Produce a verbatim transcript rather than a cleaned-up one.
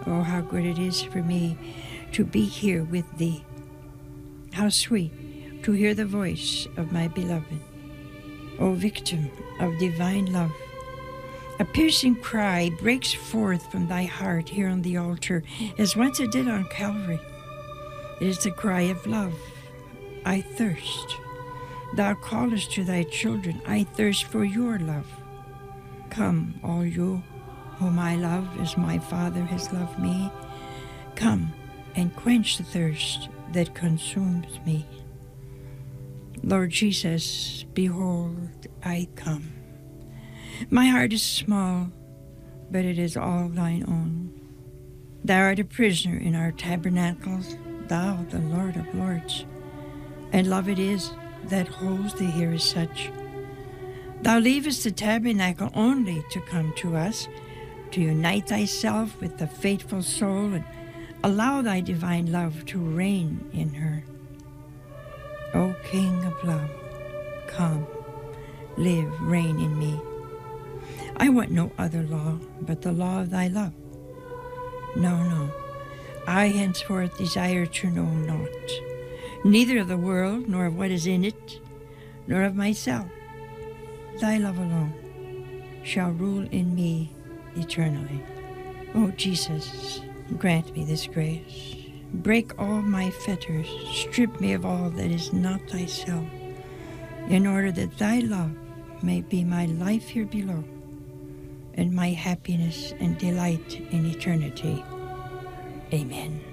Oh, how good it is for me to be here with thee. How sweet to hear the voice of my beloved. O victim of divine love, a piercing cry breaks forth from thy heart here on the altar, as once it did on Calvary. It is the cry of love. I thirst. Thou callest to thy children, I thirst for your love. Come, all you whom I love as my Father has loved me. Come and quench the thirst that consumes me. Lord Jesus, behold, I come. My heart is small, but it is all thine own. Thou art a prisoner in our tabernacles, thou, the Lord of lords. And love it is that holds thee here as such. Thou leavest the tabernacle only to come to us, to unite thyself with the faithful soul and allow thy divine love to reign in her. O King of love, come, live, reign in me. I want no other law but the law of thy love. No, no, I henceforth desire to know naught, neither of the world, nor of what is in it, nor of myself. Thy love alone shall rule in me eternally. O Jesus, grant me this grace. Break all my fetters, strip me of all that is not thyself, in order that thy love may be my life here below, and my happiness and delight in eternity. Amen.